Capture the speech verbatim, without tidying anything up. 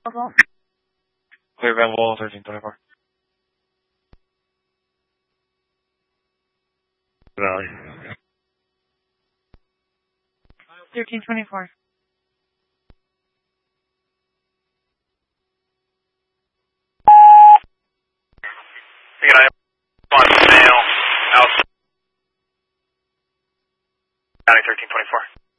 available. Clear available, thirteen twenty-four. Valley. thirteen twenty-four. You got a mail out. County thirteen twenty-four.